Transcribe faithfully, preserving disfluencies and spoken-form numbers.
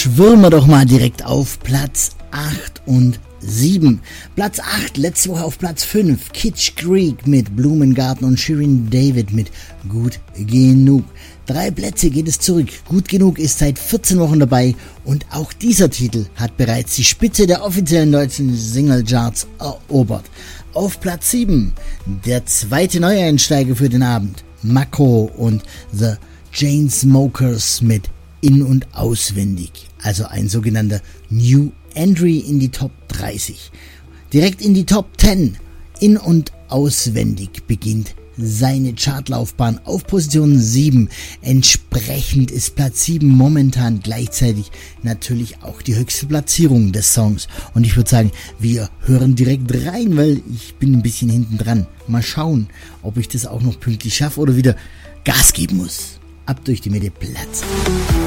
schwirren wir doch mal direkt auf Platz acht und sieben. Platz acht, letzte Woche auf Platz fünf, Kitsch Creek mit Blumengarten und Shirin David mit Gut Genug. Drei Plätze geht es zurück. Gut Genug ist seit vierzehn Wochen dabei und auch dieser Titel hat bereits die Spitze der offiziellen deutschen Singlecharts erobert. Auf Platz sieben, der zweite Neueinsteiger für den Abend, Mako und The Chainsmokers mit In- und Auswendig, also ein sogenannter New Entry in die Top dreißig. Direkt in die Top zehn, In- und Auswendig, beginnt seine Chartlaufbahn auf Position sieben. Entsprechend ist Platz sieben momentan gleichzeitig natürlich auch die höchste Platzierung des Songs. Und ich würde sagen, wir hören direkt rein, weil ich bin ein bisschen hinten dran. Mal schauen, ob ich das auch noch pünktlich schaffe oder wieder Gas geben muss. Ab durch die Mitte, Platz.